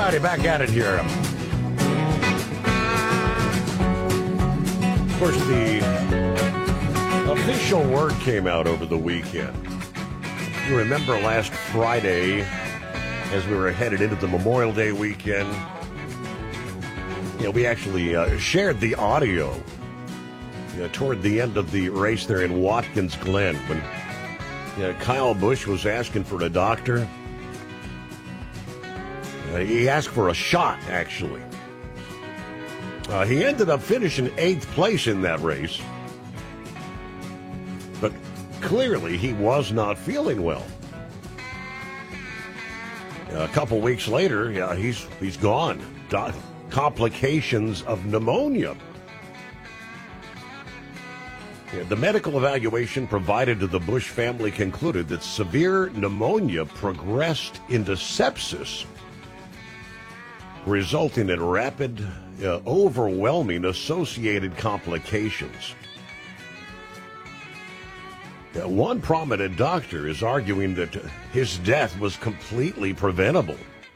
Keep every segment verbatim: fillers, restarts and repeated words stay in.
righty, back at it here. Of course, the official word came out over the weekend. You remember last Friday, as we were headed into the Memorial Day weekend, you know, we actually uh, shared the audio you know, toward the end of the race there in Watkins Glen when you know, Kyle Busch was asking for a doctor. Uh, he asked for a shot, actually. Uh, he ended up finishing eighth place in that race. But clearly he was not feeling well. A couple weeks later, yeah, he's he's gone. Do- complications of pneumonia. Yeah, the medical evaluation provided to the Busch family concluded that severe pneumonia progressed into sepsis, resulting in rapid, uh, overwhelming associated complications. Uh, one prominent doctor is arguing that his death was completely preventable.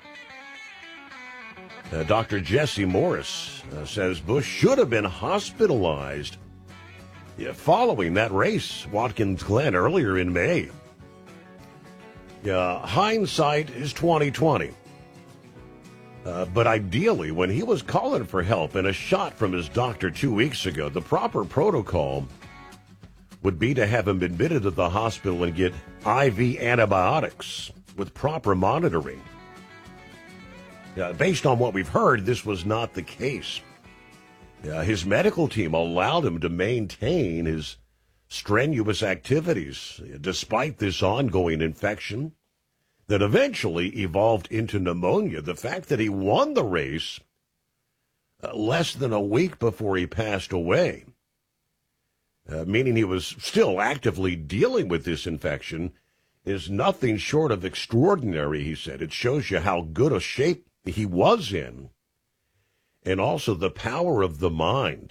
Uh, Doctor Jesse Morris uh, says Busch should have been hospitalized yeah, following that race, Watkins Glen, earlier in May. Yeah, hindsight is twenty twenty. Uh, but ideally, when he was calling for help and a shot from his doctor two weeks ago, the proper protocol would be to have him admitted to the hospital and get I V antibiotics with proper monitoring. Uh, based on what we've heard, this was not the case. Uh, his medical team allowed him to maintain his strenuous activities despite this ongoing infection that eventually evolved into pneumonia. The fact that he won the race uh, less than a week before he passed away, uh, meaning he was still actively dealing with this infection, is nothing short of extraordinary, he said. It shows you how good a shape he was in, and also the power of the mind.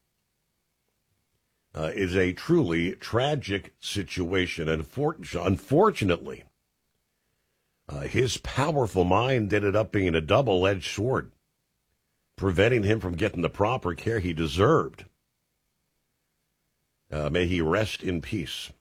Uh, is a truly tragic situation. And unfortunately, uh, his powerful mind ended up being a double-edged sword, preventing him from getting the proper care he deserved. Uh, may he rest in peace.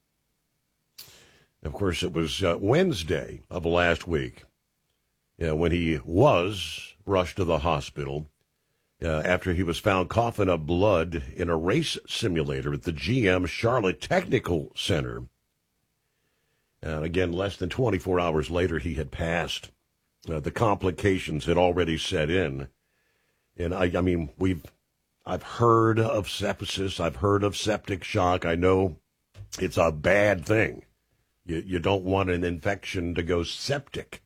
Of course, it was uh, Wednesday of last week uh, when he was rushed to the hospital uh, after he was found coughing up blood in a race simulator at the G M Charlotte Technical Center. And again, less than twenty-four hours later, he had passed. Uh, the complications had already set in. And I, I mean, we've, I've heard of sepsis. I've heard of septic shock. I know it's a bad thing. You, you don't want an infection to go septic.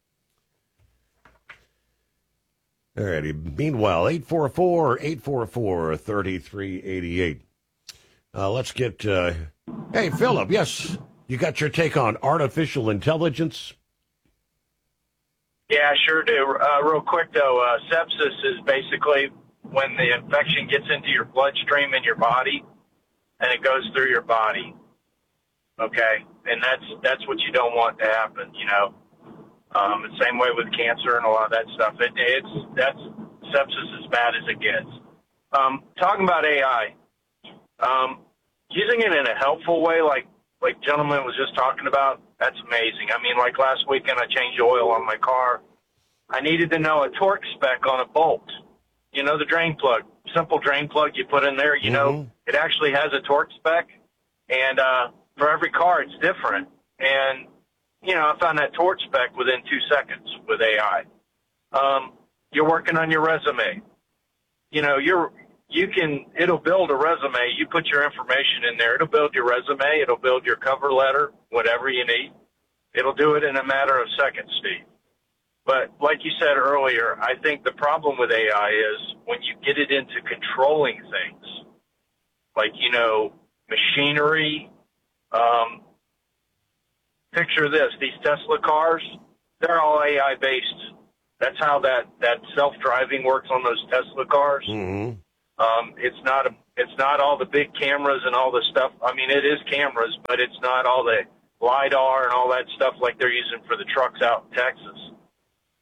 All righty. Meanwhile, eight four four, eight four four, three three eight eight. Uh, let's get, uh, hey, Philip, yes, you got your take on artificial intelligence? Yeah, I sure do. Uh, real quick, though, uh, sepsis is basically when the infection gets into your bloodstream in your body, and it goes through your body, okay? And that's that's what you don't want to happen, you know? Um, the same way with cancer and a lot of that stuff. It, it's that's sepsis as bad as it gets. Um, talking about A I, um, using it in a helpful way, like like gentleman was just talking about, that's amazing. I mean, like last weekend, I changed oil on my car. I needed to know a torque spec on a bolt. You know, the drain plug, simple drain plug you put in there. You mm-hmm. know, it actually has a torque spec, and uh, for every car, it's different. And you know, I found that torch spec within two seconds with A I. Um, you're working on your resume. You know, you're, you can, it'll build a resume. You put your information in there. It'll build your resume. It'll build your cover letter, whatever you need. It'll do it in a matter of seconds, Steve. But like you said earlier, I think the problem with A I is when you get it into controlling things, like, you know, machinery, um, picture this, these Tesla cars, they're all A I-based. That's how that, that self-driving works on those Tesla cars. Mm-hmm. Um, it's not a, it's not all the big cameras and all the stuff. I mean, it is cameras, but it's not all the LiDAR and all that stuff like they're using for the trucks out in Texas.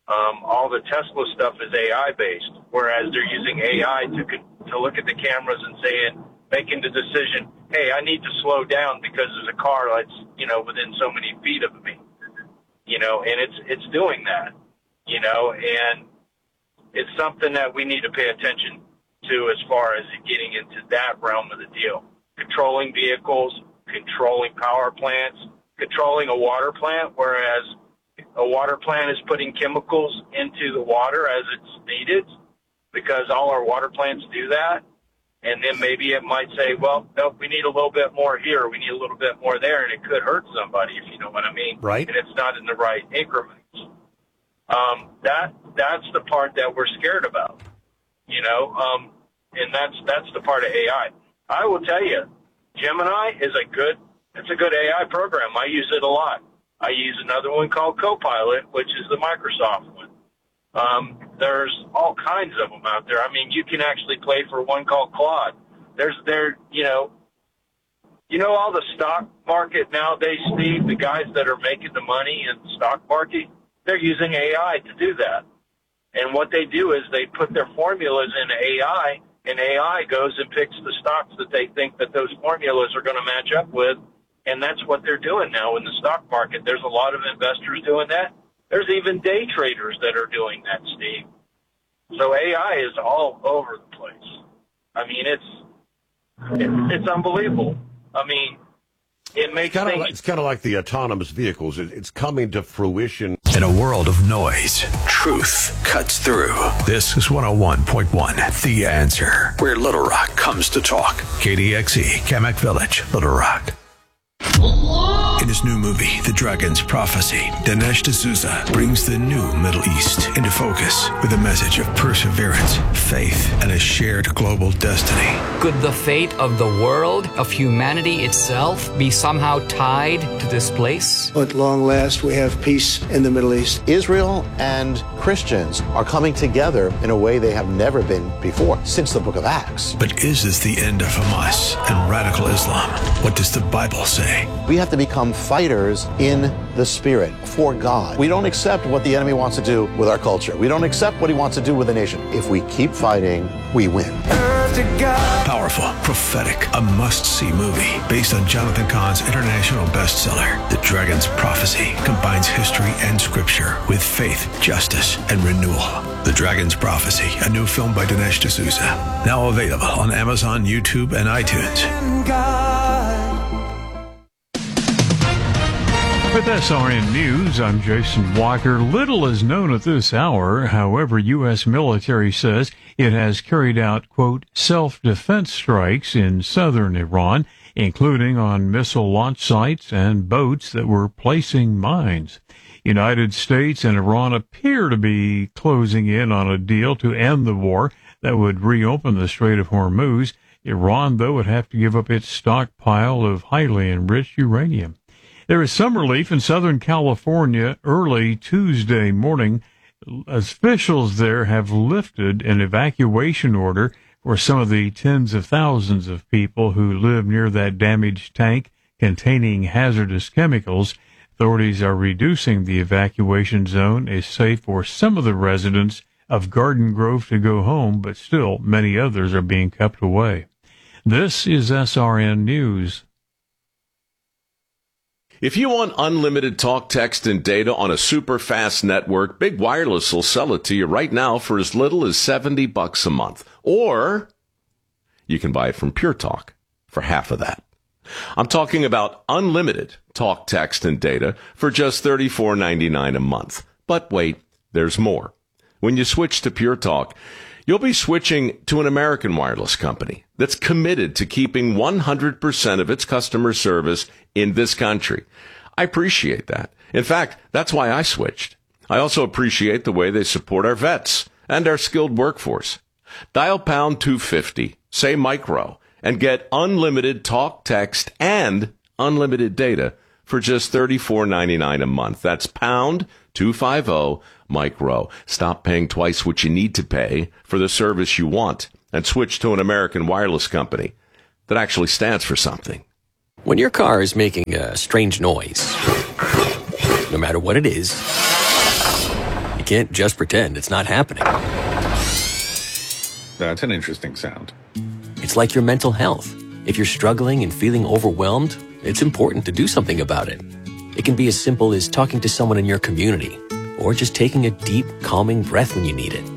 Um, all the Tesla stuff is A I based, whereas they're using A I to to look at the cameras and saying, making the decision, hey, I need to slow down because there's a car that's, you know, within so many feet of me, you know, and it's it's doing that, you know, and it's something that we need to pay attention to as far as getting into that realm of the deal. Controlling vehicles, controlling power plants, controlling a water plant, whereas a water plant is putting chemicals into the water as it's needed, because all our water plants do that. And then maybe it might say, well, no, we need a little bit more here, we need a little bit more there, and it could hurt somebody, if you know what I mean. Right. And it's not in the right increments. Um, that that's the part that we're scared about, you know, um, and that's that's the part of A I. I will tell you, Gemini is a good, it's a good A I program. I use it a lot. I use another one called Copilot, which is the Microsoft one. Um, there's all kinds of them out there. I mean, you can actually play for one called Claude. There's there, you know, you know, all the stock market nowadays, Steve, the guys that are making the money in the stock market, they're using A I to do that. And what they do is they put their formulas in A I, and A I goes and picks the stocks that they think that those formulas are going to match up with. And that's what they're doing now in the stock market. There's a lot of investors doing that. There's even day traders that are doing that, Steve. So A I is all over the place. I mean, it's it, it's unbelievable. I mean, it makes kind things... of like, it's kind of like the autonomous vehicles. It, it's coming to fruition. In a world of noise, truth cuts through. This is one oh one point one, The Answer, where Little Rock comes to talk. K D X E, Kamak Village, Little Rock. In his new movie, The Dragon's Prophecy, Dinesh D'Souza brings the new Middle East into focus with a message of perseverance, faith, and a shared global destiny. Could the fate of the world, of humanity itself, be somehow tied to this place? At long last, we have peace in the Middle East. Israel and Christians are coming together in a way they have never been before, since the book of Acts. But is this the end of Hamas and radical Islam? What does the Bible say? We have to become fighters in the spirit for God. We don't accept what the enemy wants to do with our culture. We don't accept what he wants to do with the nation. If we keep fighting, we win. Powerful, prophetic, a must-see movie based on Jonathan Cahn's international bestseller. The Dragon's Prophecy combines history and scripture with faith, justice, and renewal. The Dragon's Prophecy, a new film by Dinesh D'Souza. Now available on Amazon, YouTube, and iTunes. With S R N News, I'm Jason Walker. Little is known at this hour. However, U S military says it has carried out, quote, self-defense strikes in southern Iran, including on missile launch sites and boats that were placing mines. United States and Iran appear to be closing in on a deal to end the war that would reopen the Strait of Hormuz. Iran, though, would have to give up its stockpile of highly enriched uranium. There is some relief in Southern California early Tuesday morning. Officials there have lifted an evacuation order for some of the tens of thousands of people who live near that damaged tank containing hazardous chemicals. Authorities are reducing the evacuation zone as safe for some of the residents of Garden Grove to go home, but still many others are being kept away. This is S R N News. If you want unlimited talk, text, and data on a super fast network, Big Wireless will sell it to you right now for as little as seventy bucks a month. Or you can buy it from Pure Talk for half of that. I'm talking about unlimited talk, text, and data for just thirty-four ninety-nine a month. But wait, there's more. When you switch to Pure Talk, you'll be switching to an American wireless company that's committed to keeping one hundred percent of its customer service in this country. I appreciate that. In fact, that's why I switched. I also appreciate the way they support our vets and our skilled workforce. Dial pound two fifty, say micro, and get unlimited talk, text, and unlimited data for just thirty-four ninety-nine a month. That's pound two fifty, micro. Stop paying twice what you need to pay for the service you want and switch to an American wireless company that actually stands for something. When your car is making a strange noise, no matter what it is, can't just pretend it's not happening. That's an interesting sound. It's like your mental health. If you're struggling and feeling overwhelmed, it's important to do something about it. It can be as simple as talking to someone in your community, or just taking a deep, calming breath when you need it.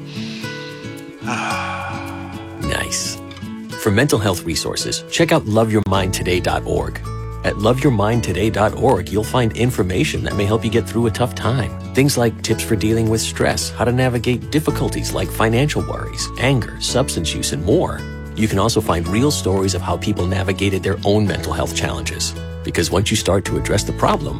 Nice. For mental health resources, check out love your mind today dot org. At love your mind today dot org, you'll find information that may help you get through a tough time. Things like tips for dealing with stress, how to navigate difficulties like financial worries, anger, substance use, and more. You can also find real stories of how people navigated their own mental health challenges. Because once you start to address the problem,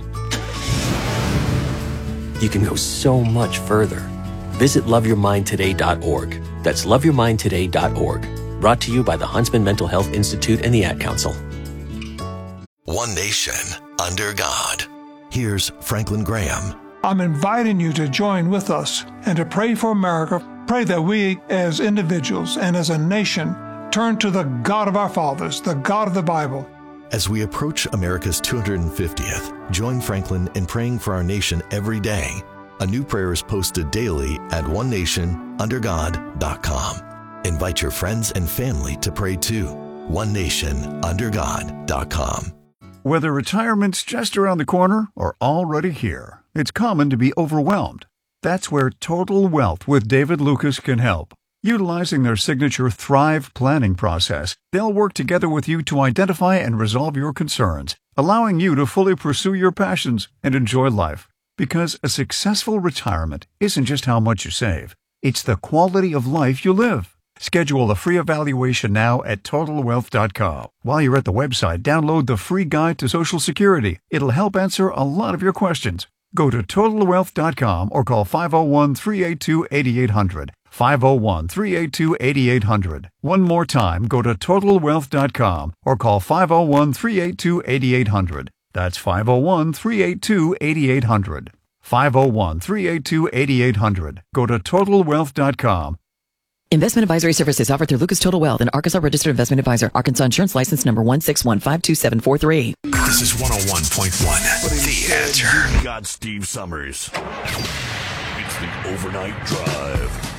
you can go so much further. Visit love your mind today dot org. That's love your mind today dot org. Brought to you by the Huntsman Mental Health Institute and the Ad Council. One nation under God. Here's Franklin Graham. I'm inviting you to join with us and to pray for America. Pray that we as individuals and as a nation turn to the God of our fathers, the God of the Bible. As we approach America's two hundred fiftieth, join Franklin in praying for our nation every day. A new prayer is posted daily at one nation under god dot com. Invite your friends and family to pray too. one nation under god dot com. Whether retirement's just around the corner or already here, it's common to be overwhelmed. That's where Total Wealth with David Lucas can help. Utilizing their signature Thrive planning process, they'll work together with you to identify and resolve your concerns, allowing you to fully pursue your passions and enjoy life. Because a successful retirement isn't just how much you save, it's the quality of life you live. Schedule a free evaluation now at total wealth dot com. While you're at the website, download the free guide to Social Security. It'll help answer a lot of your questions. Go to total wealth dot com or call five oh one, three eight two, eight eight hundred. five oh one, three eight two, eight eight hundred. One more time, go to total wealth dot com or call five oh one, three eight two, eight eight hundred. That's five oh one, three eight two, eight eight hundred. five oh one, three eight two, eight eight hundred. Go to total wealth dot com. Investment advisory services offered through Lucas Total Wealth, an Arkansas registered investment advisor. Arkansas insurance license number one six one five two seven four three. This is one oh one point one. The Answer. Got Steve Summers. It's the Overnight Drive.